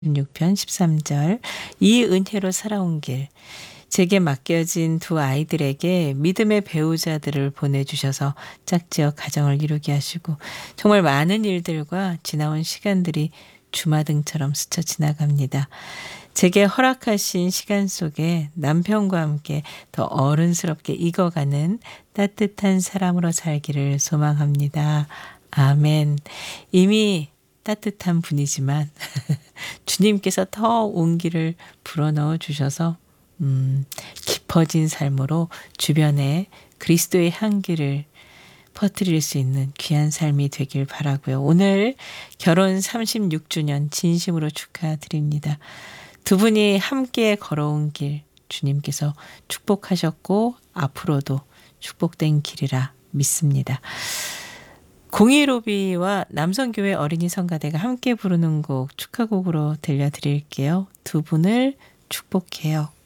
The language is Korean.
6편 13절 이 은혜로 살아온 길 제게 맡겨진 두 아이들에게 믿음의 배우자들을 보내주셔서 짝지어 가정을 이루게 하시고 정말 많은 일들과 지나온 시간들이 주마등처럼 스쳐 지나갑니다. 제게 허락하신 시간 속에 남편과 함께 더 어른스럽게 익어가는 따뜻한 사람으로 살기를 소망합니다. 아멘. 이미 따뜻한 분이지만 주님께서 더 온기를 불어넣어 주셔서 깊어진 삶으로 주변에 그리스도의 향기를 퍼뜨릴 수 있는 귀한 삶이 되길 바라고요. 오늘 결혼 36주년 진심으로 축하드립니다. 두 분이 함께 걸어온 길 주님께서 축복하셨고 앞으로도 축복된 길이라 믿습니다. 공이로비와 남성교회 어린이 성가대가 함께 부르는 곡 축하곡으로 들려드릴게요. 두 분을 축복해요.